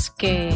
és que...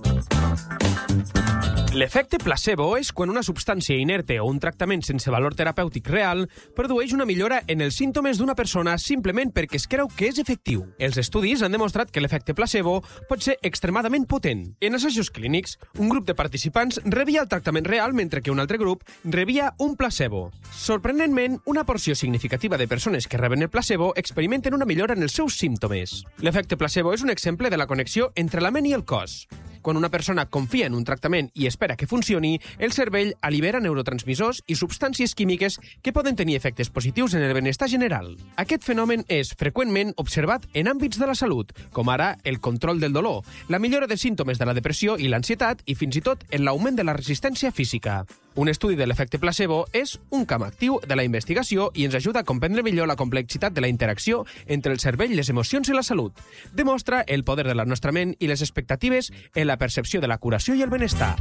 L'efecte placebo és quan una substància inerte o un tractament sense valor terapèutic real produeix una millora en els símptomes d'una persona simplement perquè es creu que és efectiu. Els estudis han demostrat que l'efecte placebo pot ser extremadament potent. En assajos clínics, un grup de participants rebia el tractament real mentre que un altre grup rebia un placebo. Sorprenentment, una porció significativa de persones que reben el placebo experimenten una millora en els seus símptomes. L'efecte placebo és un exemple de la connexió entre la ment i el cos. Quan una persona confia en un tractament i espera que funcioni, el cervell allibera neurotransmissors i substàncies químiques que poden tenir efectes positius en el benestar general. Aquest fenomen és freqüentment observat en àmbits de la salut, com ara el control del dolor, la millora de símptomes de la depressió i l'ansietat i fins i tot en l'augment de la resistència física. Un estudi de l'efecte placebo és un camp actiu de la investigació i ens ajuda a comprendre millor la complexitat de la interacció entre el cervell, les emocions i la salut. Demostra el poder de la nostra ment i les expectatives en la percepció de la curació i el benestar.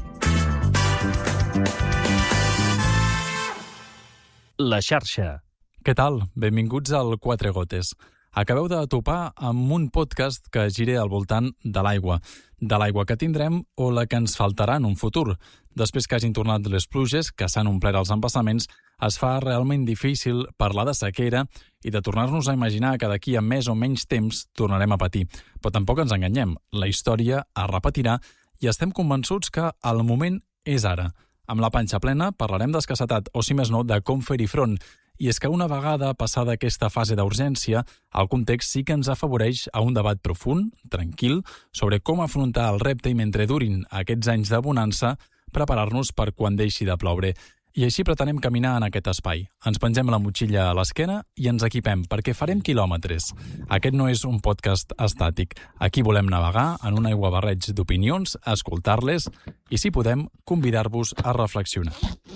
La xarxa. Què tal? Benvinguts al Quatre Gotes. Acabeu de topar amb un podcast que gira al voltant de l'aigua que tindrem o la que ens faltarà en un futur. Després que hagin tornat les pluges, que s'han omplert els embassaments, es fa realment difícil parlar de sequera i de tornar-nos a imaginar que d'aquí a més o menys temps tornarem a patir. Però tampoc ens enganyem, la història es repetirà i estem convençuts que el moment és ara. Amb la panxa plena parlarem d'escassetat, o si més no, de com fer-hi front. I és que una vegada passada aquesta fase d'urgència, el context sí que ens afavoreix a un debat profund, tranquil, sobre com afrontar el repte i mentre durin aquests anys de bonança, preparar-nos per quan deixi de ploure. I així pretenem caminar en aquest espai. Ens pengem la motxilla a l'esquena i ens equipem, perquè farem quilòmetres. Aquest no és un podcast estàtic. Aquí volem navegar en un aiguabarreig d'opinions, escoltar-les i, si podem, convidar-vos a reflexionar.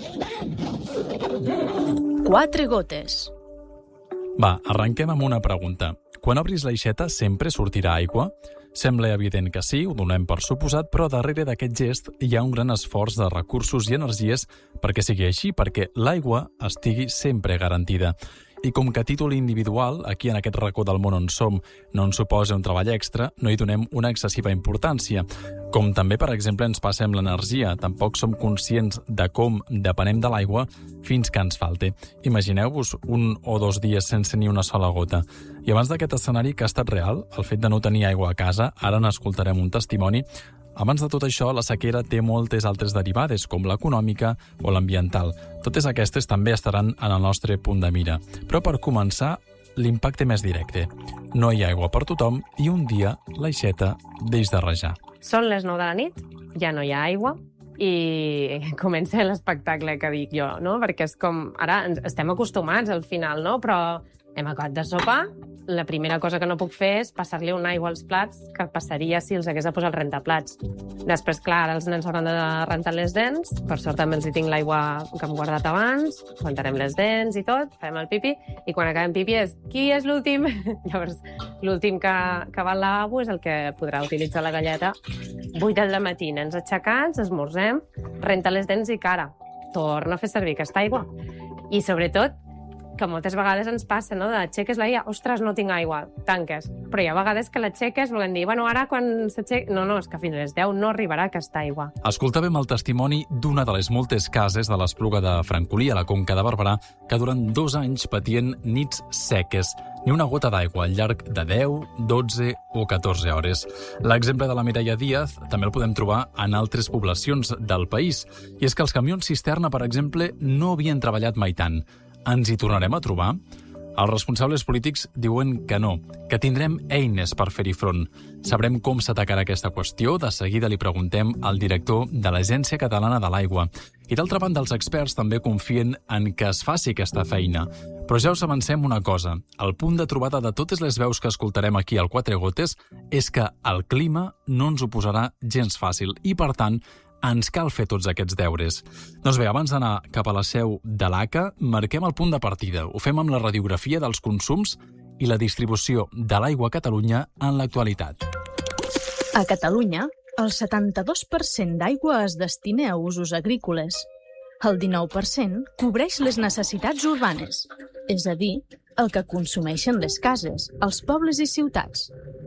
Quatre gotes. Va, arrenquem amb una pregunta. Quan obris l'aixeta sempre sortirà aigua? Sembla evident que sí, ho donem per suposat, però darrere d'aquest gest hi ha un gran esforç de recursos i energies perquè sigui així, perquè l'aigua estigui sempre garantida. I com que a títol individual, aquí en aquest racó del món on som, no ens suposa un treball extra, no hi donem una excessiva importància. Com també, per exemple, ens passem l'energia, tampoc som conscients de com depenem de l'aigua fins que ens falte. Imagineu-vos 1 o 2 dies sense ni una sola gota. I abans d'aquest escenari que ha estat real, el fet de no tenir aigua a casa, ara n'escoltarem un testimoni. Abans de tot això, la sequera té moltes altres derivades, com l'econòmica o l'ambiental. Totes aquestes també estaran en el nostre punt de mira. Però per començar, l'impacte més directe. No hi ha aigua per tothom i un dia l'aixeta deix de rajar. Són les 9 de la nit, ja no hi ha aigua i comença l'espectacle que dic jo, no? Perquè és com... Ara estem acostumats al final, no? Però hem acabat de sopar. La primera cosa que no puc fer és passar-li una aigua als plats, que passaria si els hagués de posar el rentaplats. Després, clar, ara els nens hauran de rentar les dents. Per sort també els hi tinc l'aigua que hem guardat abans. Rentarem les dents i tot, farem el pipi. I quan acabem pipi és qui és l'últim? Llavors, l'últim que va al lavabo és el que podrà utilitzar la galleta. 8 del matí, nens aixecats, esmorzem, renta les dents i cara. Torna a fer servir aquesta aigua. I sobretot, que moltes vegades ens passa, no?, d'aixeques l'aigua, ostres, no tinc aigua, tanques. Però hi ha vegades que l'aixeques, volem dir, bueno, ara quan s'aixeca... No, és que fins a les 10 no arribarà aquesta aigua. Escoltàvem el testimoni d'una de les moltes cases de l'Espluga de Francolí, a la Conca de Barberà, que durant 2 anys patien nits seques, ni una gota d'aigua al llarg de 10, 12 o 14 hores. L'exemple de la Mireia Díaz també el podem trobar en altres poblacions del país. I és que els camions cisterna, per exemple, no havien treballat mai tant. Ens hi tornarem a trobar? Els responsables polítics diuen que no, que tindrem eines per fer-hi front. Sabrem com s'atacarà aquesta qüestió, de seguida li preguntem al director de l'Agència Catalana de l'Aigua. I d'altra banda, els experts també confien en que es faci aquesta feina. Però ja us avancem una cosa, el punt de trobada de totes les veus que escoltarem aquí al Quatre Gotes és que el clima no ens ho posarà gens fàcil i, per tant, ens cal fer tots aquests deures. Doncs bé, abans d'anar cap a la seu de l'ACA, marquem el punt de partida. Ho fem amb la radiografia dels consums i la distribució de l'aigua a Catalunya en l'actualitat. A Catalunya, el 72% d'aigua es destina a usos agrícoles. El 19% cobreix les necessitats urbanes, és a dir, el que consumeixen les cases, els pobles i ciutats.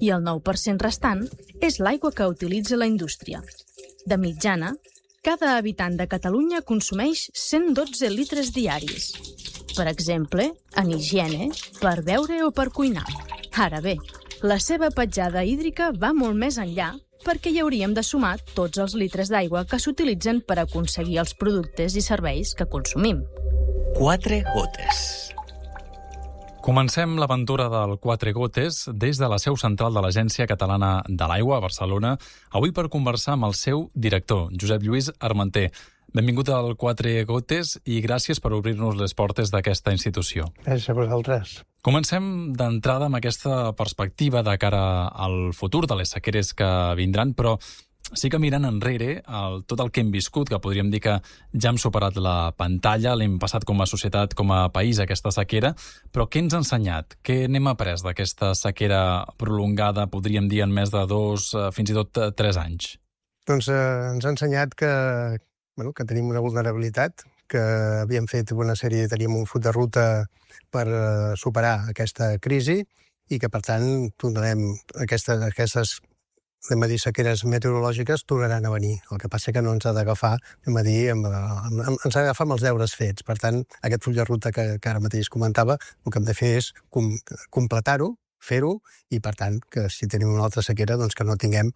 i el 9% restant és l'aigua que utilitza la indústria. De mitjana, cada habitant de Catalunya consumeix 112 litres diaris. Per exemple, en higiene, per beure o per cuinar. Ara bé, la seva petjada hídrica va molt més enllà perquè hi hauríem de sumar tots els litres d'aigua que s'utilitzen per aconseguir els productes i serveis que consumim. 4 gotes. Comencem l'aventura del Quatre Gotes des de la seu central de l'Agència Catalana de l'Aigua a Barcelona, avui per conversar amb el seu director, Josep Lluís Armenter. Benvingut al Quatre Gotes i gràcies per obrir-nos les portes d'aquesta institució. Gràcies a vosaltres. Comencem d'entrada amb aquesta perspectiva de cara al futur de les sequeres que vindran, però sí que mirant enrere tot el que hem viscut, que podríem dir que ja hem superat la pantalla, l'hem passat com a societat, com a país, aquesta sequera, però què ens ha ensenyat? Què n'hem après d'aquesta sequera prolongada, podríem dir, en més de 2, fins i tot 3 anys? Doncs ens ha ensenyat que tenim una vulnerabilitat, que havíem fet teníem un full de ruta per superar aquesta crisi i que, per tant, tornarem aquestes sequeres meteorològiques tornaran a venir. El que passa que no ens ha d'agafar, ens ha d'agafar amb els deures fets. Per tant, aquest full de ruta que ara mateix comentava, el que hem de fer és completar-ho, fer-ho, i per tant, que si tenim una altra sequera, doncs que no tinguem,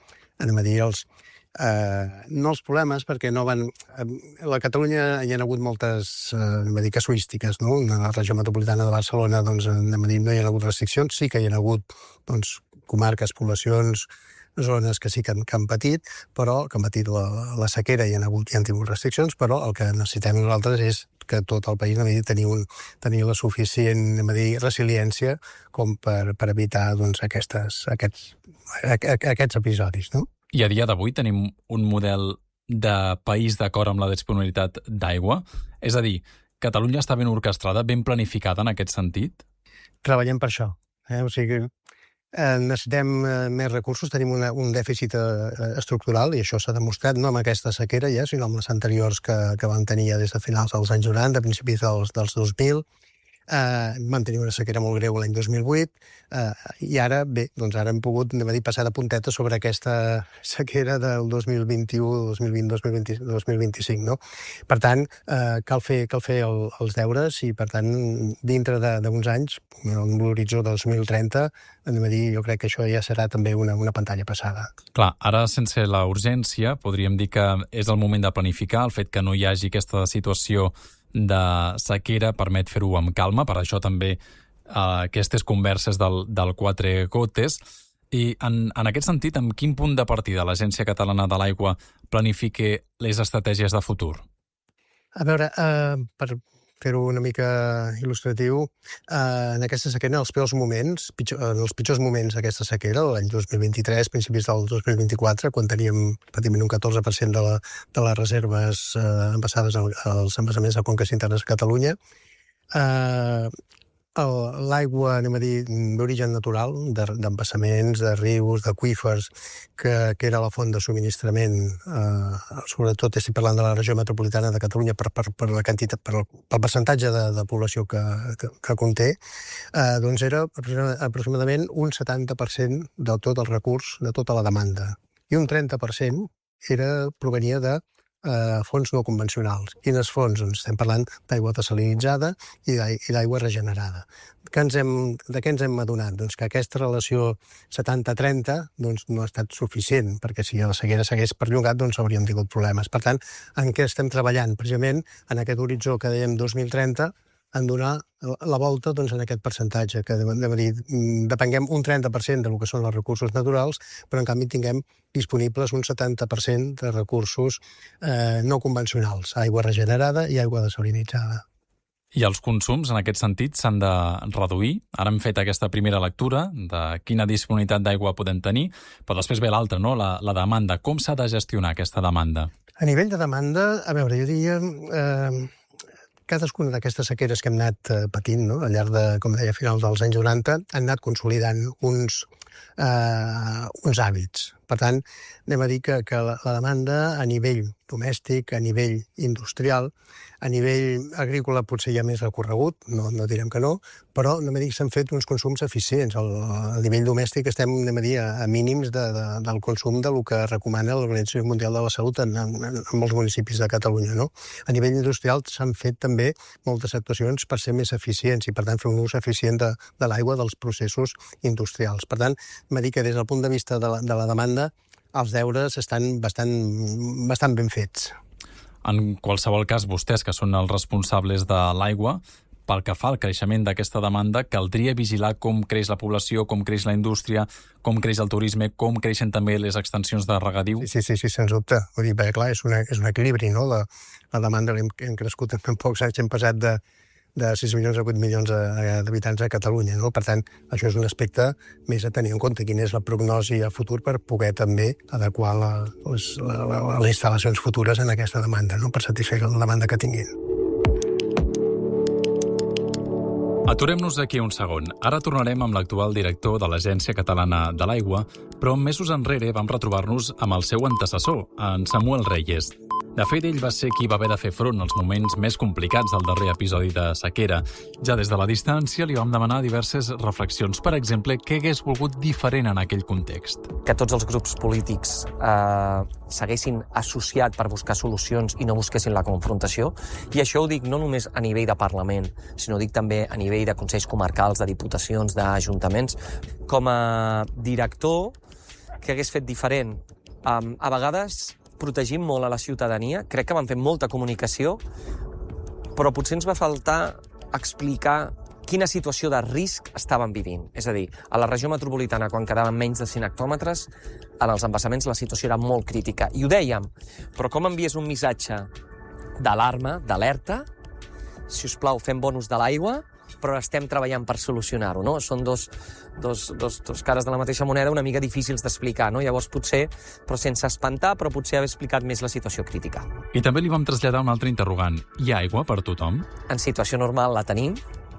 no els problemes, perquè no van... A la Catalunya hi ha hagut moltes casuístiques, no? En la regió metropolitana de Barcelona, doncs, no hi ha hagut restriccions, sí que hi ha hagut comarques, poblacions, zones que sí que han patit, però que han patit la sequera i han tingut restriccions, però el que necessitem nosaltres és que tot el país tenir la suficient resiliència com per evitar aquests episodis, no? I a dia d'avui tenim un model de país d'acord amb la disponibilitat d'aigua? És a dir, Catalunya està ben orquestrada, ben planificada en aquest sentit? Treballem per això. O sigui, necessitem més recursos, tenim un dèficit estructural i això s'ha demostrat no amb aquesta sequera ja, sinó amb les anteriors que vam tenir ja des de finals dels anys 90, principis dels 2000. Vam tenir una sequera molt greu l'any 2008 i ara, ara hem pogut passar de punteta sobre aquesta sequera del 2021, 2020, 2025, no? Per tant, cal fer els deures i, per tant, dintre d'uns anys, en l'horitzó 2030, jo crec que això ja serà també una pantalla passada. Clar, ara sense la urgència podríem dir que és el moment de planificar, el fet que no hi hagi aquesta situació de sequera permet fer-ho amb calma, per això també aquestes converses del Quatre Gotes. I en aquest sentit, en quin punt de partida l'Agència Catalana de l'Aigua planifica les estratègies de futur? A veure, per fer-ho una mica il·lustratiu, en aquesta sequera, en els pitjors moments d'aquesta sequera, l'any 2023, principis del 2024, quan teníem pràcticament un 14% de les reserves embassades als embassaments de conques internes a Catalunya, l'aigua, d'origen natural, d'embassaments, de rius, d'aqüífers, que era la font de subministrament, sobretot estic parlant de la regió metropolitana de Catalunya per la quantitat, pel percentatge de població que conté, doncs era aproximadament un 70% de tot el recurs, de tota la demanda. I un 30% provenia de fonts no convencionals. Quines fonts? Doncs estem parlant d'aigua dessalinitzada i d'aigua regenerada. De què ens hem adonat? Doncs que aquesta relació 70-30 no ha estat suficient, perquè si la sequera s'hagués perllongat doncs hauríem tingut problemes. Per tant, en què estem treballant? Precisament en aquest horitzó que dèiem 2030, en donar la volta en aquest percentatge, que depenguem un 30% del que són els recursos naturals, però en canvi tinguem disponibles un 70% de recursos no convencionals, aigua regenerada i aigua dessalinitzada. I els consums, en aquest sentit, s'han de reduir. Ara hem fet aquesta primera lectura de quina disponibilitat d'aigua podem tenir, però després ve l'altra, no? La demanda. Com s'ha de gestionar aquesta demanda? A nivell de demanda, a veure, jo diria... Cadascuna d'aquestes sequeres que hem anat patint, no? Al llarg de, com deia, finals dels anys 90, han anat consolidant uns hàbits. Per tant, anem a dir que la demanda a nivell domèstic, a nivell industrial, a nivell agrícola potser hi ha més recorregut, no direm que no, però anem a dir que s'han fet uns consums eficients. A nivell domèstic estem, anem a dir, a mínims del consum del que recomana l'Organització Mundial de la Salut en molts municipis de Catalunya. No? A nivell industrial s'han fet també moltes actuacions per ser més eficients i, per tant, fer un ús eficient de l'aigua dels processos industrials. Per tant, anem a dir que des del punt de vista de la demanda, els deures estan bastant ben fets. En qualsevol cas, vostès, que són els responsables de l'aigua, pel que fa al creixement d'aquesta demanda, caldria vigilar com creix la població, com creix la indústria, com creix el turisme, com creixen també les extensions de regadiu? Sí, sens dubte. Vull dir, perquè, clar, és un equilibri, no? La demanda hem crescut en pocs anys, hem passat de 6 milions a 8 milions d'habitants a Catalunya, no? Per tant, això és un aspecte més a tenir en compte, quina és la prognosi a futur per poder també adequar les instal·lacions futures en aquesta demanda, no? Per satisfer la demanda que tinguin. Aturem-nos aquí un segon. Ara tornarem amb l'actual director de l'Agència Catalana de l'Aigua, però mesos enrere vam retrobar-nos amb el seu antecessor, en Samuel Reyes. De fet, ell va ser qui va haver de fer front als moments més complicats del darrer episodi de sequera. Ja des de la distància li vam demanar diverses reflexions. Per exemple, què hagués volgut diferent en aquell context? Que tots els grups polítics s'haguessin associat per buscar solucions i no busquessin la confrontació. I això ho dic no només a nivell de Parlament, sinó dic també a nivell de consells comarcals, de diputacions, d'ajuntaments. Com a director, què hagués fet diferent? A vegades protegim molt a la ciutadania, crec que van fer molta comunicació, però potser ens va faltar explicar quina situació de risc estaven vivint. És a dir, a la regió metropolitana, quan quedaven menys de 100 hectòmetres, en els embassaments la situació era molt crítica. I ho dèiem, però com envies un missatge d'alarma, d'alerta? Si us plau, fem bon ús de l'aigua, però estem treballant per solucionar-ho, no? Són dos cares de la mateixa moneda una mica difícils d'explicar, no? Llavors potser, però sense espantar, però potser haver explicat més la situació crítica. I també li vam traslladar un altre interrogant. Hi ha aigua per tothom? En situació normal la tenim.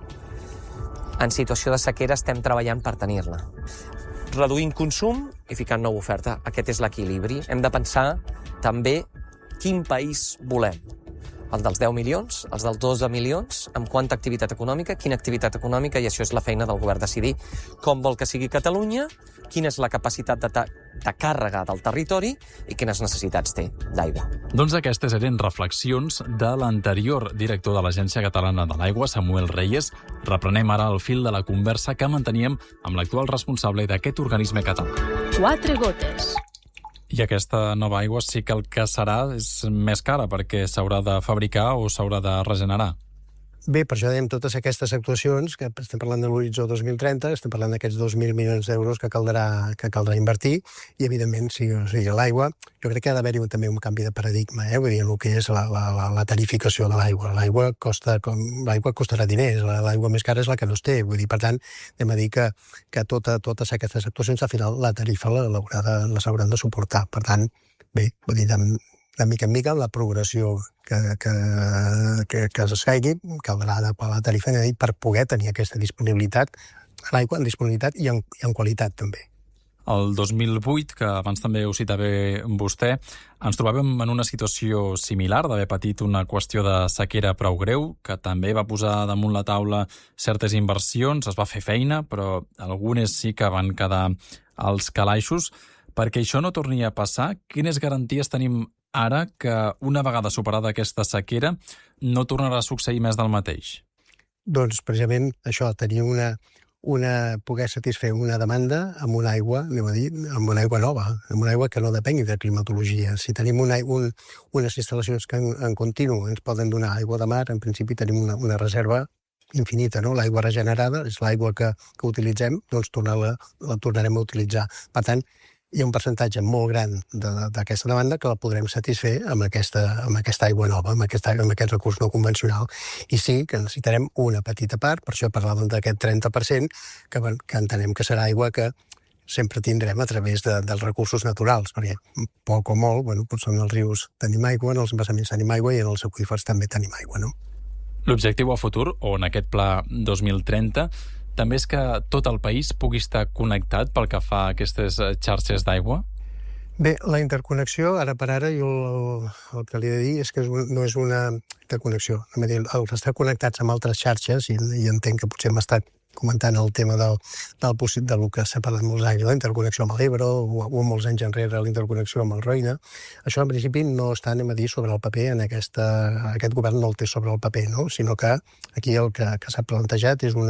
En situació de sequera estem treballant per tenir-la. Reduint consum i ficant nova oferta. Aquest és l'equilibri. Hem de pensar també quin país volem. El dels 10 milions, els dels 12 milions, amb quanta activitat econòmica, quina activitat econòmica, i això és la feina del govern, decidir com vol que sigui Catalunya, quina és la capacitat de càrrega del territori i quines necessitats té d'aigua. Doncs aquestes eren reflexions de l'anterior director de l'Agència Catalana de l'Aigua, Samuel Reyes. Reprenem ara el fil de la conversa que manteníem amb l'actual responsable d'aquest organisme català. 4 gotes. I aquesta nova aigua sí que el que serà és més cara perquè s'haurà de fabricar o s'haurà de regenerar. Bé, per això dèiem totes aquestes actuacions, que estem parlant de l'horitzó 2030, estem parlant d'aquests 2.000 milions d'euros que caldrà invertir, i evidentment, l'aigua, jo crec que ha d'haver-hi també un canvi de paradigma, vull dir, el que és la tarificació de l'aigua. L'aigua costarà diners, l'aigua més cara és la que no es té, vull dir, per tant, anem a dir que totes aquestes actuacions, al final, la tarifa les hauran de suportar. Per tant, bé, vull dir, de mica en mica, la progressió que s'escaigui, caldrà adequar la tarifa per poder tenir aquesta disponibilitat a l'aigua, en disponibilitat i en qualitat també. El 2008, que abans també ho citava vostè, ens trobàvem en una situació similar, d'haver patit una qüestió de sequera prou greu, que també va posar damunt la taula certes inversions, es va fer feina, però algunes sí que van quedar als calaixos. Perquè això no torni a passar, quines garanties tenim ara que una vegada superada aquesta sequera no tornarà a succeir més del mateix? Doncs precisament això, tenir poder satisfer una demanda amb una aigua, amb una aigua nova, amb una aigua que no depengui de climatologia. Si tenim unes instal·lacions que en continu ens poden donar aigua de mar, en principi tenim una reserva infinita, no? L'aigua regenerada és l'aigua que utilitzem, doncs la tornarem a utilitzar. Per tant, hi ha un percentatge molt gran d'aquesta demanda que la podrem satisfer amb aquesta aigua nova, amb aquest recurs no convencional. I sí que necessitarem una petita part, per això parlàvem d'aquest 30%, que entenem que serà aigua que sempre tindrem a través dels recursos naturals, perquè poc o molt, potser en els rius tenim aigua, en els embassaments tenim aigua i en els aqüífers també tenim aigua, no? L'objectiu a futur, o en aquest pla 2030, també és que tot el país pugui estar connectat pel que fa a aquestes xarxes d'aigua? Bé, la interconnexió, ara per ara, jo el que li he de dir és que no és una interconnexió. Els estar connectats amb altres xarxes, i entenc que potser hem estat comentant el tema del que s'ha parlat molts anys, la interconnexió amb l'Ebre o molts anys enrere la interconnexió amb el Roine. Això, en principi, no està, sobre el paper, aquest govern no el té sobre el paper, no? Sinó que aquí el que s'ha plantejat és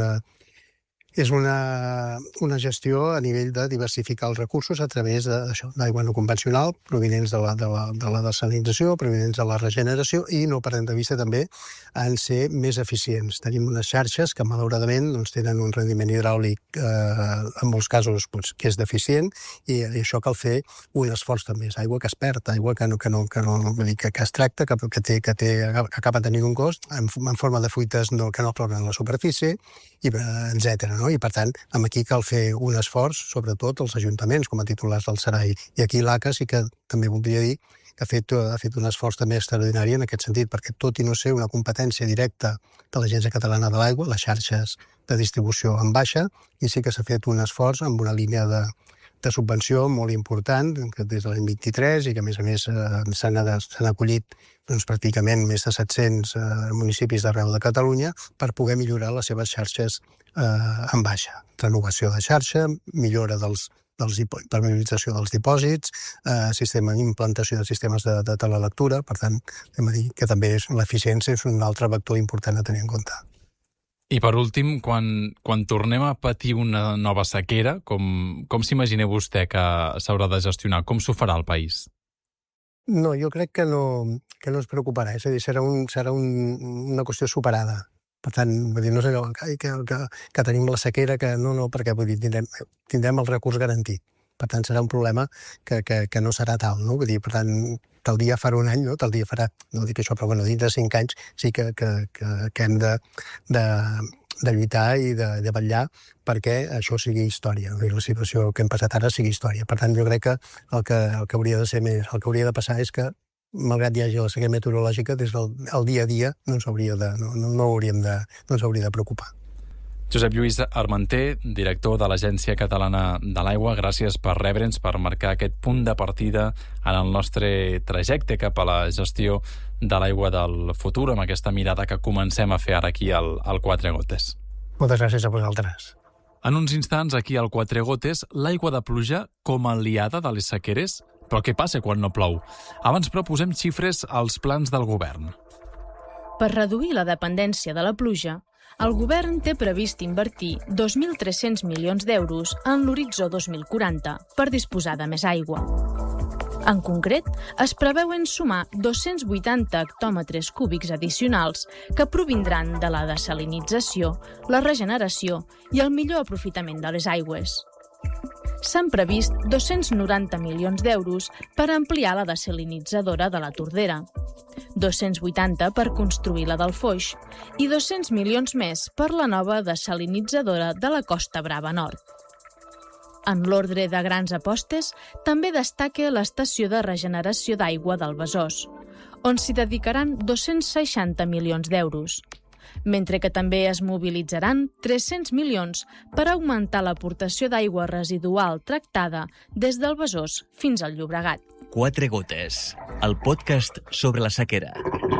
una gestió a nivell de diversificar els recursos a través d'aigua no convencional, provinents de la desalinització, provinents de la regeneració, i no perdem de vista també en ser més eficients. Tenim unes xarxes que, malauradament, tenen un rendiment hidràulic, en molts casos, que és deficient, i això cal fer un esforç també. És aigua que es perd, aigua que es tracta, que acaba tenint un cost en forma de fuites que no tornen a la superfície, etc. I, per tant, aquí cal fer un esforç, sobretot els ajuntaments com a titulars del SERAI. I aquí l'ACA sí que també voldria dir que ha fet un esforç també extraordinari en aquest sentit, perquè tot i no ser una competència directa de l'Agència Catalana de l'Aigua, les xarxes de distribució en baixa, i sí que s'ha fet un esforç amb una línia de subvenció molt important, que des de l'any 23, i que, a més, s'han acollit pràcticament més de 700 municipis d'arreu de Catalunya per poder millorar les seves xarxes en baixa. Renovació de xarxa, millora permeabilització dels dipòsits, implantació de sistemes de telelectura. Per tant, hem de dir que també l'eficiència és un altre vector important a tenir en compte. I per últim, quan tornem a patir una nova sequera, com s'imagina vostè que s'haurà de gestionar? Com s'ho farà el país? No, jo crec que no es preocuparà. És a dir, serà una qüestió superada. Per tant, no sé que tenim la sequera, que no, perquè tindrem el recurs garantit. Per tant, serà un problema que no serà tal, no? Vull dir, per tant, tal dia farà un any, no? Tal dia farà, no dic això, però dins de 5 anys sí que hem de lluitar i de vetllar perquè això sigui història, i la situació que hem passat ara sigui història. Per tant, jo crec que el que hauria de ser més, el que hauria de passar és que, malgrat hi hagi la sequera meteorològica, des del dia a dia no ens hauria de preocupar. Josep Lluís Armenter, director de l'Agència Catalana de l'Aigua, gràcies per rebre'ns, per marcar aquest punt de partida en el nostre trajecte cap a la gestió de l'aigua del futur, amb aquesta mirada que comencem a fer ara aquí al Quatre Gotes. Moltes gràcies a vosaltres. En uns instants, aquí al Quatre Gotes, l'aigua de pluja com a aliada de les sequeres. Però què passa quan no plou? Abans, però, posem xifres als plans del govern. Per reduir la dependència de la pluja, el govern té previst invertir 2.300 milions d'euros en l'horitzó 2040 per disposar de més aigua. En concret, es preveuen sumar 280 hectòmetres cúbics addicionals que provindran de la desalinització, la regeneració i el millor aprofitament de les aigües. S'han previst 290 milions d'euros per ampliar la desalinitzadora de la Tordera, 280 per construir la del Foix i 200 milions més per la nova desalinitzadora de la Costa Brava Nord. En l'ordre de grans apostes, també destaca l'estació de regeneració d'aigua del Besòs, on s'hi dedicaran 260 milions d'euros, mentre que també es mobilitzaran 300 milions per augmentar l'aportació d'aigua residual tractada des del Besòs fins al Llobregat. Quatre Gotes, el podcast sobre la sequera.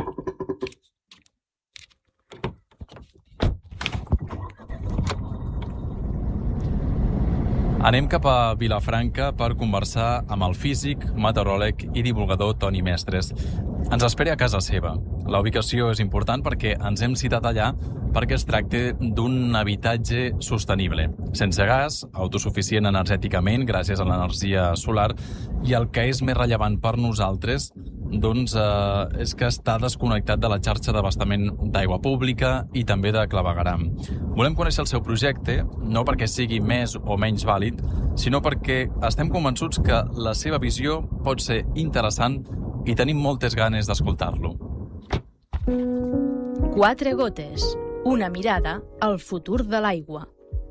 Anem cap a Vilafranca per conversar amb el físic, meteoròleg i divulgador Toni Mestres. Ens espera a casa seva. La ubicació és important perquè ens hem citat allà perquè es tracta d'un habitatge sostenible, sense gas, autosuficient energèticament gràcies a l'energia solar, i el que és més rellevant per nosaltres és que està desconnectat de la xarxa d'abastament d'aigua pública i també de clavegueram. Volem conèixer el seu projecte, no perquè sigui més o menys vàlid, sinó perquè estem convençuts que la seva visió pot ser interessant i tenim moltes ganes d'escoltar-lo. Quatre Gotes, una mirada al futur de l'aigua.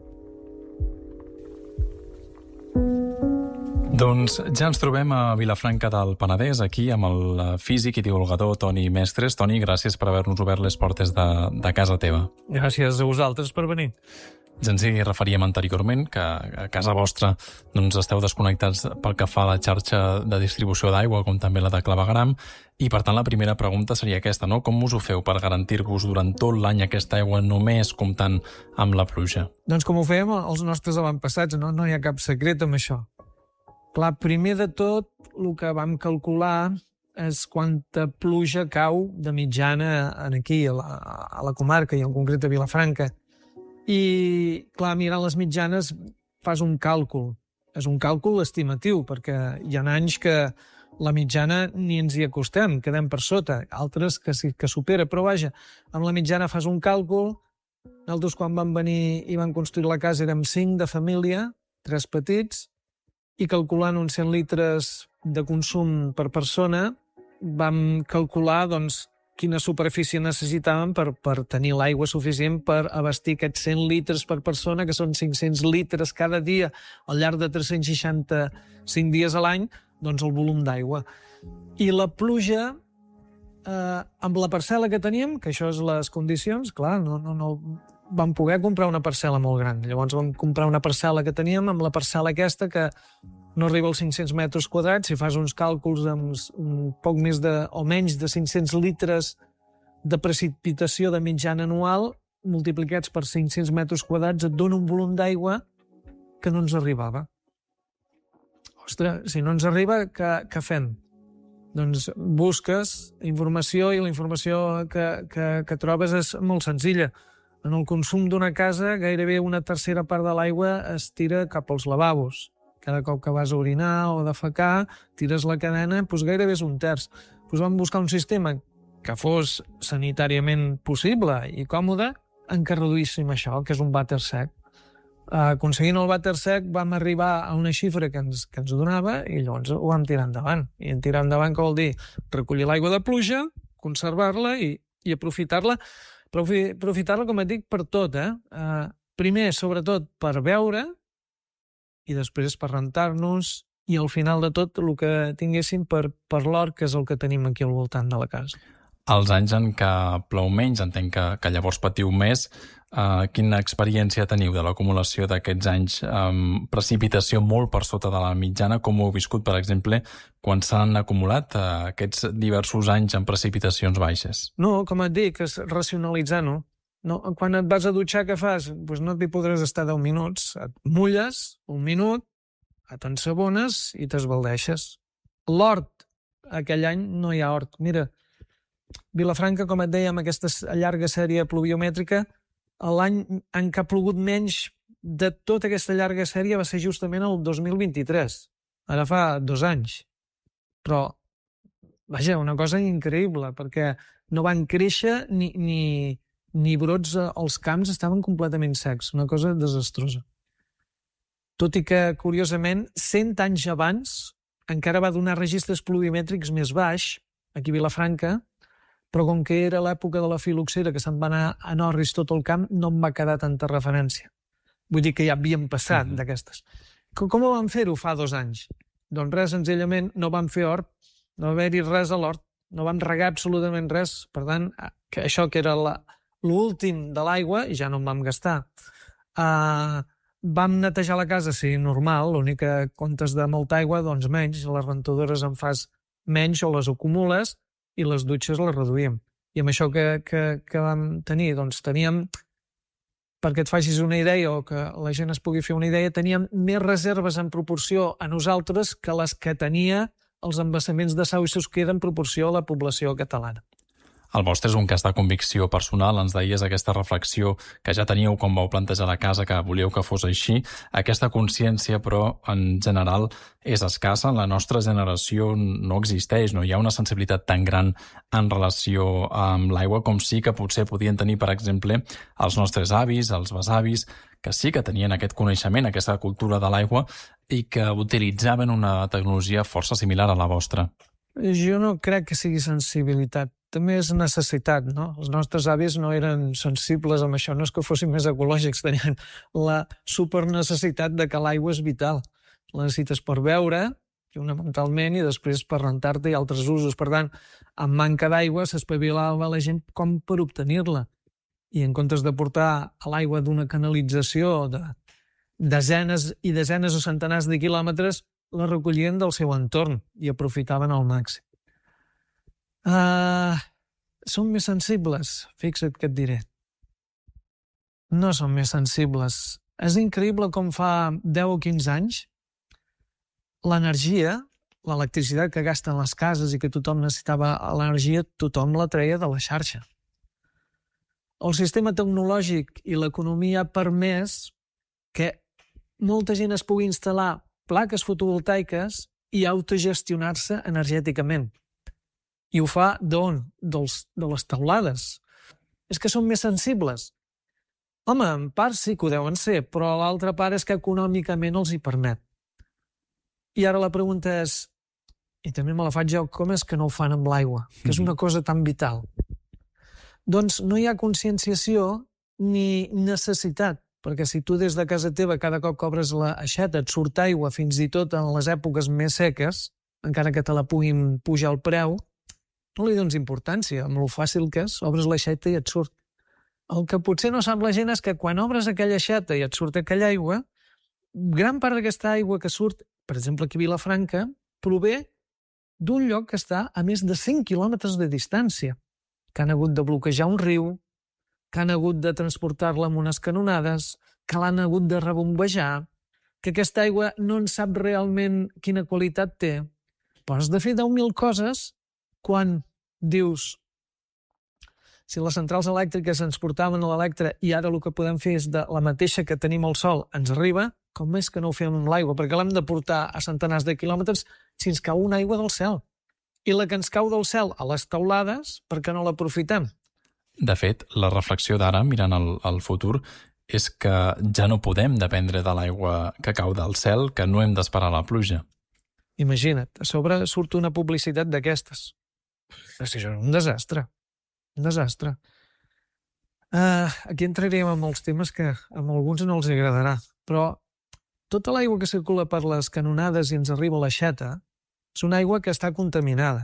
Doncs ja ens trobem a Vilafranca del Penedès, aquí amb el físic i divulgador Toni Mestres. Toni, gràcies per haver-nos obert les portes de casa teva. Gràcies a vosaltres per venir. Ja ens hi referíem anteriorment, que a casa vostra doncs, esteu desconnectats pel que fa a la xarxa de distribució d'aigua, com també la de clavegueram, i per tant la primera pregunta seria aquesta, no? Com us ho feu per garantir-vos durant tot l'any aquesta aigua només comptant amb la pluja? Doncs com ho fèiem els nostres avantpassats, no hi ha cap secret amb això. Clar, primer de tot, el que vam calcular és quanta pluja cau de mitjana aquí, a la comarca, i en concret a Vilafranca. I, clar, mirant les mitjanes fas un càlcul. És un càlcul estimatiu, perquè hi ha anys que la mitjana ni ens hi acostem, quedem per sota, altres que sí que supera, però vaja, amb la mitjana fas un càlcul. Nosaltres quan vam venir i vam construir la casa érem 5 de família, 3 petits, i calculant uns 100 litres de consum per persona, vam calcular doncs, quina superfície necessitàvem per tenir l'aigua suficient per abastir aquests 100 litres per persona, que són 500 litres cada dia al llarg de 365 dies a l'any, doncs el volum d'aigua. I la pluja, amb la parcel·la que teníem, que això és les condicions, clar, no vam poder comprar una parcel·la molt gran. Llavors vam comprar una parcel·la que teníem amb la parcel·la aquesta que no arriba als 500 metres quadrats. Si fas uns càlculs amb un poc més o menys de 500 litres de precipitació de mitjana anual, multiplicats per 500 metres quadrats, et dona un volum d'aigua que no ens arribava. Ostres, si no ens arriba, què fem? Doncs busques informació i la informació que trobes és molt senzilla. En el consum d'una casa, gairebé una tercera part de l'aigua es tira cap als lavabos. Cada cop que vas a orinar o defecar, tires la cadena, doncs gairebé és un terç. Doncs vam buscar un sistema que fos sanitàriament possible i còmode en què reduíssim això, que és un vàter sec. Aconseguint el vàter sec vam arribar a una xifra que ens donava i llavors ho vam tirar endavant. I en tirar endavant què vol dir? Recollir l'aigua de pluja, conservar-la i aprofitar-la. Però aprofitar-la, com et dic, per tot. Primer, sobretot, per beure i després per rentar-nos i al final de tot el que tinguéssim per l'hort, que és el que tenim aquí al voltant de la casa. Els anys en què plou menys, entenc que llavors patiu més, quina experiència teniu de l'acumulació d'aquests anys? Precipitació molt per sota de la mitjana, com ho heu viscut, per exemple, quan s'han acumulat aquests diversos anys en precipitacions baixes? No, com et dic, és racionalitzar-ho. No, quan et vas a dutxar, què fas? Doncs no t'hi podràs estar 10 minuts. Et mulles, un minut, t'ensabones i t'esbaldeixes. L'hort, aquell any no hi ha hort. Mira, Vilafranca, com et deia, amb aquesta llarga sèrie pluviomètrica, l'any en què ha plogut menys de tota aquesta llarga sèrie va ser justament el 2023. Ara fa 2 anys. Però, vaja, una cosa increïble, perquè no van créixer ni brots als camps, estaven completament secs. Una cosa desastrosa. Tot i que, curiosament, 100 anys abans encara va donar registres pluviomètrics més baix, aquí a Vilafranca, però com que era l'època de la filoxera, que se'n va anar a Norris tot el camp, no em va quedar tanta referència. Vull dir que ja havíem passat d'aquestes. Com ho vam fer-ho fa 2 anys? Doncs res, senzillament, no vam fer hort, no va haver-hi res a l'hort, no vam regar absolutament res, per tant, que això que era l'últim de l'aigua, i ja no en vam gastar. Vam netejar la casa, sí, normal, l'únic que comptes de molta aigua, doncs menys, les rentadores en fas menys o les acumules, i les dutxes les reduïm. I amb això que vam tenir, doncs teníem, perquè et facis una idea o que la gent es pugui fer una idea, teníem més reserves en proporció a nosaltres que les que tenia els embassaments de Sau i Susqueda en proporció a la població catalana. El vostre és un cas de convicció personal, ens deies aquesta reflexió que ja teníeu quan vau plantejar la casa, que volíeu que fos així. Aquesta consciència, però, en general, és escassa. En la nostra generació no existeix, no hi ha una sensibilitat tan gran en relació amb l'aigua com sí que potser podien tenir, per exemple, els nostres avis, els besavis, que sí que tenien aquest coneixement, aquesta cultura de l'aigua i que utilitzaven una tecnologia força similar a la vostra. Jo no crec que sigui sensibilitat. També és necessitat, no? Els nostres avis no eren sensibles amb això, no és que fossin més ecològics, tenien la supernecessitat de que l'aigua és vital. La necessites per beure, fonamentalment, i després per rentar-te i altres usos. Per tant, amb manca d'aigua s'espavilava la gent com per obtenir-la. i en comptes de portar a l'aigua d'una canalització de desenes i desenes o centenars de quilòmetres, la recollien del seu entorn i aprofitaven al màxim. Són més sensibles? Fixa't què et diré. No són més sensibles. És increïble com fa 10 o 15 anys l'energia, l'electricitat que gasten les cases i que tothom necessitava l'energia, tothom la treia de la xarxa. El sistema tecnològic i l'economia ha permès que molta gent es pugui instal·lar plaques fotovoltaiques i autogestionar-se energèticament. I ho fa d'on? De les teulades. És que són més sensibles. Home, en part sí que ho deuen ser, però l'altra part és que econòmicament els hi permet. I ara la pregunta és, i també me la faig jo, com és que no ho fan amb l'aigua? Que és una cosa tan vital. Doncs no hi ha conscienciació ni necessitat, perquè si tu des de casa teva cada cop que obres la aixeta et surt aigua fins i tot en les èpoques més seques, encara que te la puguin pujar el preu, no li dones importància, amb lo fàcil que és, obres l'aixeta i et surt. El que potser no sap la gent és que quan obres aquella aixeta i et surt aquella aigua, gran part d'aquesta aigua que surt, per exemple aquí a Vilafranca, prové d'un lloc que està a més de 100 quilòmetres de distància, que han hagut de bloquejar un riu, que han hagut de transportar-la amb unes canonades, que l'han hagut de rebombejar, que aquesta aigua no en sap realment quina qualitat té. Però has de fer 10.000 coses quan dius si les centrals elèctriques ens portaven a l'Electra i ara el que podem fer és de la mateixa que tenim al sol ens arriba, com és que no ho fem amb l'aigua? Perquè l'hem de portar a centenars de quilòmetres si ens cau una aigua del cel. I la que ens cau del cel a les teulades, per què no l'aprofitem? De fet, la reflexió d'ara, mirant al futur, és que ja no podem dependre de l'aigua que cau del cel, que no hem d'esperar la pluja. Imagina't, a sobre surt una publicitat d'aquestes. És que això és un desastre. Un desastre. Aquí entraríem en molts temes que a alguns no els agradarà, però tota l'aigua que circula per les canonades i ens arriba a l'aixeta és una aigua que està contaminada.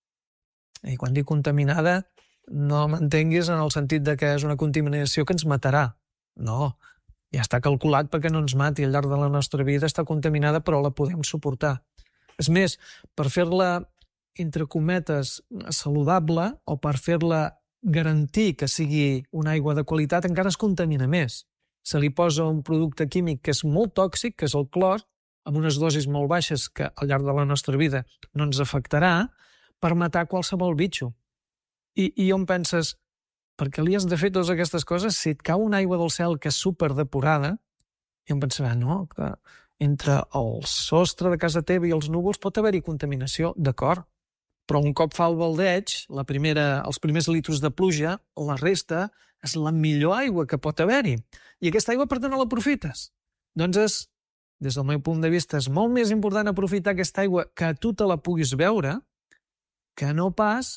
I quan dic contaminada, no m'entenguis en el sentit de que és una contaminació que ens matarà. No, ja està calculat perquè no ens mati. Al llarg de la nostra vida està contaminada, però la podem suportar. És més, per fer-la, entre cometes, saludable, o per fer-la garantir que sigui una aigua de qualitat, encara es contamina més. Se li posa un producte químic que és molt tòxic, que és el clor, amb unes dosis molt baixes que al llarg de la nostra vida no ens afectarà, per matar qualsevol bitxo. I on penses, per què li has de fer totes aquestes coses si et cau una aigua del cel que és superdepurada? I em pensarà, no, que entre el sostre de casa teva i els núvols pot haver-hi contaminació, d'acord, però un cop fa el baldeig, els primers litros de pluja, la resta és la millor aigua que pot haver-hi. I aquesta aigua, per tant, no l'aprofites. Doncs des del meu punt de vista, és molt més important aprofitar aquesta aigua que tu te la puguis beure que no pas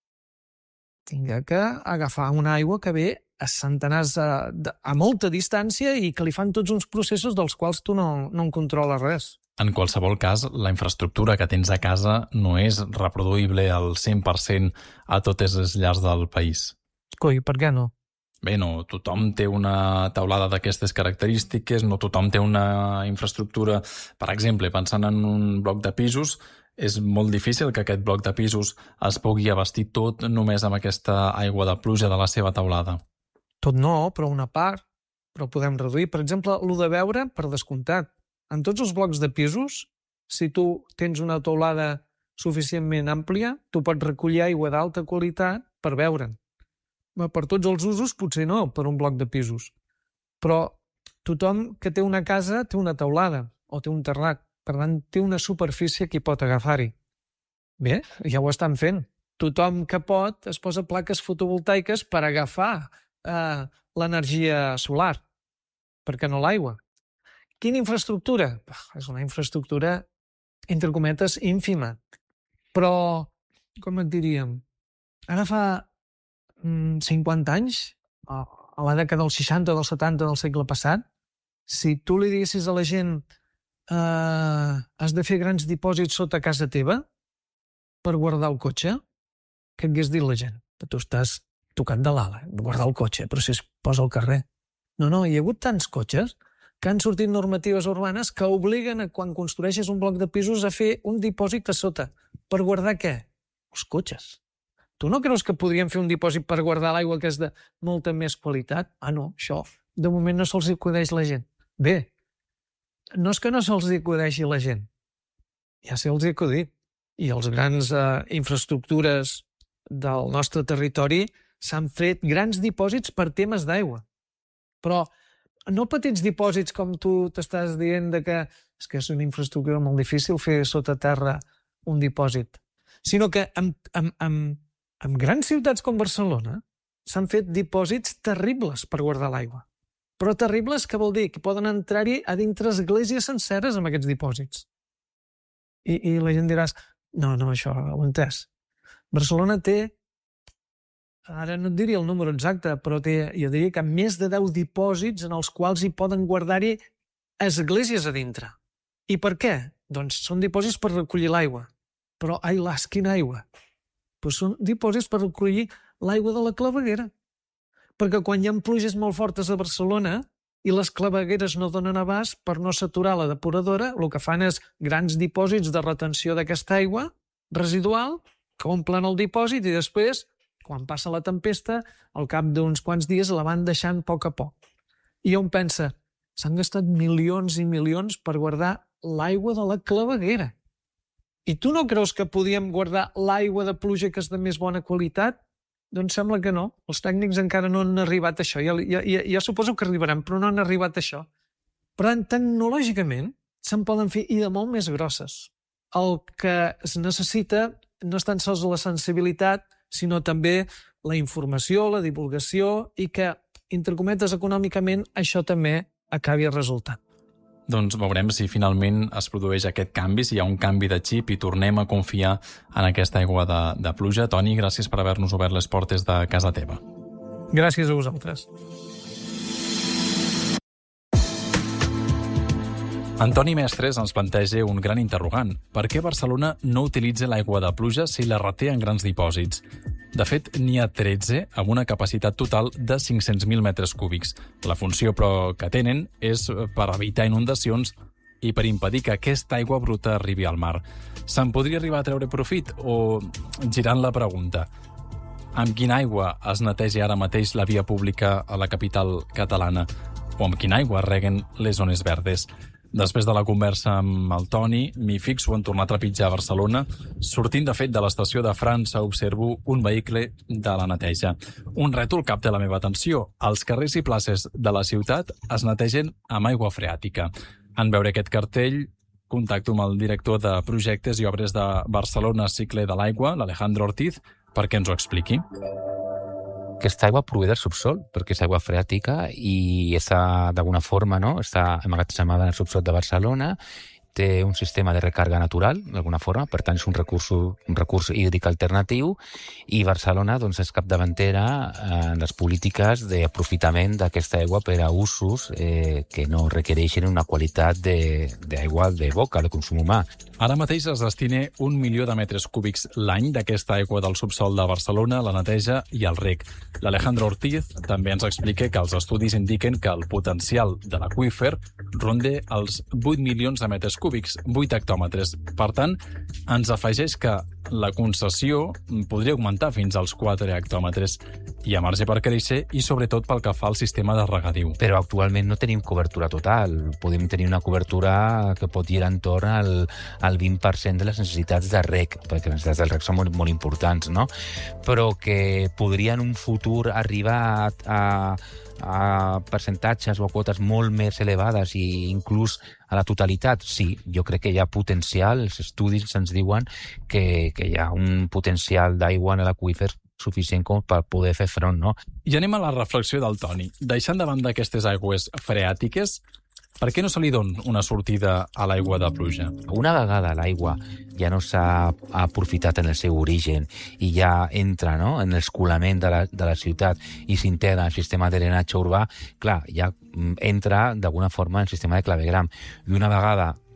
tinga que agafar una aigua que ve a centenars a molta distància i que li fan tots uns processos dels quals tu no en controles res. En qualsevol cas, la infraestructura que tens a casa no és reproduïble al 100% a totes les llars del país. Coi, per què no? Bé, no tothom té una teulada d'aquestes característiques, no tothom té una infraestructura. Per exemple, pensant en un bloc de pisos, és molt difícil que aquest bloc de pisos es pugui abastir tot només amb aquesta aigua de pluja de la seva teulada. Tot no, però una part. Però podem reduir. Per exemple, el de beure, per descomptat. En tots els blocs de pisos, si tu tens una teulada suficientment àmplia, tu pots recollir aigua d'alta qualitat per beure'n. Per tots els usos, potser no, per un bloc de pisos. Però tothom que té una casa té una teulada o té un terrat. Per tant, té una superfície que hi pot agafar-hi. Bé, ja ho estan fent. Tothom que pot es posa plaques fotovoltaiques per agafar l'energia solar. Per què no l'aigua? Quina infraestructura? És una infraestructura, entre cometes, ínfima. Però, com et diríem, ara fa 50 anys, a la dècada dels 60 o dels 70 del segle passat, si tu li diguessis a la gent has de fer grans dipòsits sota casa teva per guardar el cotxe, què et hagués dit la gent? Que tu estàs tocat de l'ala, guardar el cotxe, però si es posa al carrer. No, hi ha hagut tants cotxes que han sortit normatives urbanes que obliguen a, quan construeixes un bloc de pisos, a fer un dipòsit a sota. Per guardar què? Els cotxes. Tu no creus que podríem fer un dipòsit per guardar l'aigua que és de molta més qualitat? Ah, no, això de moment no se'ls acudeix la gent. Bé, no és que no se'ls acudeixi la gent, ja se'ls ha acudit. I els grans infraestructures del nostre territori s'han fet grans dipòsits per temes d'aigua. Però no petits dipòsits com tu t'estàs dient de que és una infraestructura molt difícil fer sota terra un dipòsit, sinó que en grans ciutats com Barcelona s'han fet dipòsits terribles per guardar l'aigua. Però terribles què vol dir? Que poden entrar-hi a dintre esglésies senceres amb aquests dipòsits. I la gent diràs, no, això ho he entès. Barcelona té, ara no et diria el número exacte, però jo diria que més de 10 dipòsits en els quals hi poden guardar-hi esglésies a dintre. I per què? Doncs són dipòsits per recollir l'aigua. Però, ai las, quina aigua! Doncs són dipòsits per recollir l'aigua de la claveguera. Perquè quan hi ha pluges molt fortes a Barcelona i les clavegueres no donen abast, per no saturar la depuradora, el que fan és grans dipòsits de retenció d'aquesta aigua residual, que omplen el dipòsit i després, quan passa la tempesta, al cap d'uns quants dies la van deixant a poc. I on pensa, s'han gastat milions i milions per guardar l'aigua de la claveguera. I tu no creus que podíem guardar l'aigua de pluja que és de més bona qualitat? Doncs sembla que no. Els tècnics encara no han arribat a això. Ja suposo que arribaran, però no han arribat a això. Però tecnològicament se'n poden fer i de molt més grosses. El que es necessita no és tan sols la sensibilitat, sinó també la informació, la divulgació i que, entre cometes, econòmicament, això també acabi resultant. Doncs veurem si finalment es produeix aquest canvi, si hi ha un canvi de xip i tornem a confiar en aquesta aigua de pluja. Toni, gràcies per haver-nos obert les portes de casa teva. Gràcies a vosaltres. Antoni Mestres ens planteja un gran interrogant. Per què Barcelona no utilitza l'aigua de pluja si la reté en grans dipòsits? De fet, n'hi ha 13 amb una capacitat total de 500.000 metres cúbics. La funció, però, que tenen és per evitar inundacions i per impedir que aquesta aigua bruta arribi al mar. Se'n podria arribar a treure profit? O, girant la pregunta, amb quina aigua es neteja ara mateix la via pública a la capital catalana? O amb quina aigua reguen les zones verdes? Després de la conversa amb el Toni, m'hi fixo en tornar a trepitjar a Barcelona. Sortint, de fet, de l'estació de França, observo un vehicle de la neteja. Un rètol capta la meva atenció. Els carrers i places de la ciutat es netegen amb aigua freàtica. En veure aquest cartell, contacto amb el director de projectes i obres de Barcelona Cicle de l'Aigua, l'Alejandro Ortiz, perquè ens ho expliqui. Aquesta aigua prové del subsol, perquè és aigua freàtica i està, d'alguna forma, no? Està emmagatzemada en el subsol de Barcelona, té un sistema de recàrrega natural, d'alguna forma, per tant és un recurs hídric alternatiu, i Barcelona doncs, és capdavantera en les polítiques d'aprofitament d'aquesta aigua per a usos que no requereixen una qualitat d'aigua de boca, de consum humà. Ara mateix es destina 1 milió de metres cúbics l'any d'aquesta aigua del subsol de Barcelona, la neteja i el reg. L'Alejandro Ortiz també ens explica que els estudis indiquen que el potencial de l'aqüífer ronda els 8 milions de metres cúbics, 8 hectòmetres. Per tant, ens afegeix que la concessió podria augmentar fins als 4 hectòmetres. Hi ha marge per créixer i sobretot pel que fa al sistema de regadiu. Però actualment no tenim cobertura total. Podem tenir una cobertura que pot girar entorn al 20% de les necessitats de reg, perquè les necessitats del reg són molt importants, no? Però que podria en un futur arribar a percentatges o a quotes molt més elevades i inclús a la totalitat, sí, jo crec que hi ha potencial, els estudis ens diuen que hi ha un potencial d'aigua en l'aqüífer suficient com per poder fer front, no? I anem a la reflexió del Toni. Deixant de banda aquestes aigües freàtiques, per què no se li dona una sortida a l'aigua de pluja? Una vegada l'aigua ja no s'ha aprofitat en el seu origen i ja entra, no?, en l'escolament de la ciutat i s'integra en el sistema de drenatge urbà, clar, ja entra d'alguna forma en el sistema de clavegram. I una vegada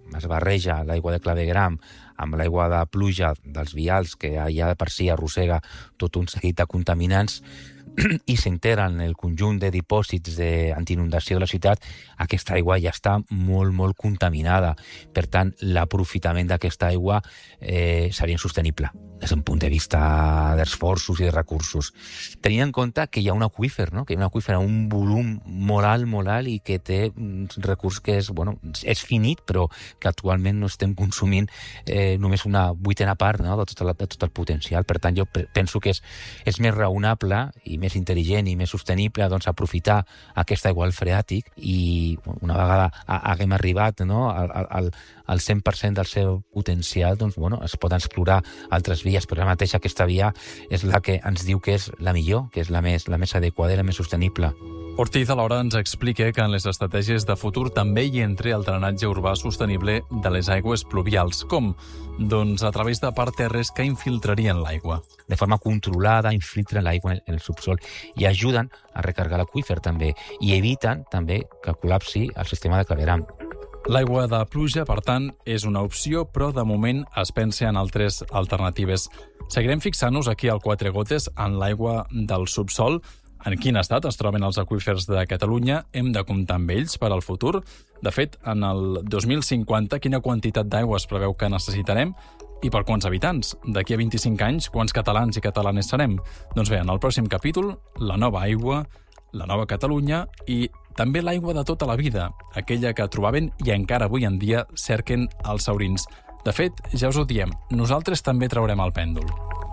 es barreja l'aigua de clavegueram amb l'aigua de pluja dels vials, que ja de per si arrossega tot un seguit de contaminants, i s'integren el conjunt de dipòsits d'antiinundació de la ciutat, aquesta aigua ja està molt, molt contaminada. Per tant, l'aprofitament d'aquesta aigua seria insostenible des d'un punt de vista d'esforços i de recursos. Tenint en compte que hi ha un aqüífer, no? Que hi ha un aqüífer a un volum molt alt i que té un recurs que és finit, però que actualment no estem consumint només una vuitena part, no? de tot el potencial. Per tant, jo penso que és més raonable i més intel·ligent i més sostenible aprofitar aquesta aigua al freàtic, i una vegada haguem arribat, no, al 100% del seu potencial, es poden explorar altres vies, però ara mateix aquesta via és la que ens diu que és la millor, que és la més adequada i la més sostenible. Ortiz alhora ens explica que en les estratègies de futur també hi entra el drenatge urbà sostenible de les aigües pluvials. Com? Doncs a través de parterres que infiltrarien l'aigua. De forma controlada infiltren l'aigua en el subsol i ajuden a recargar l'aqüífer també, i eviten també que col·lapsi el sistema de clavegueram. L'aigua de pluja, per tant, és una opció, però de moment es pensa en altres alternatives. Seguirem fixant-nos aquí al Quatre Gotes en l'aigua del subsol. En quin estat es troben els aqüífers de Catalunya? Hem de comptar amb ells per al futur? De fet, en el 2050, quina quantitat d'aigua es preveu que necessitarem? I per quants habitants? D'aquí a 25 anys, quants catalans i catalanes serem? Doncs bé, en el pròxim capítol, la nova aigua, la nova Catalunya i també l'aigua de tota la vida, aquella que trobaven i encara avui en dia cerquen els saurins. De fet, ja us ho diem, nosaltres també traurem el pèndol.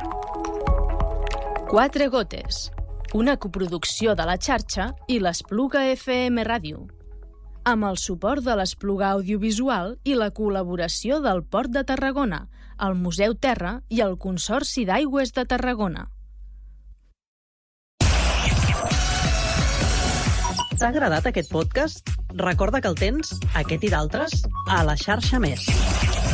Quatre Gotes, una coproducció de la xarxa i l'Espluga FM Ràdio, amb el suport de l'Espluga Audiovisual i la col·laboració del Port de Tarragona, el Museu Terra i el Consorci d'Aigües de Tarragona. T'ha agradat aquest podcast? Recorda que el tens, aquest i d'altres, a la xarxa Més.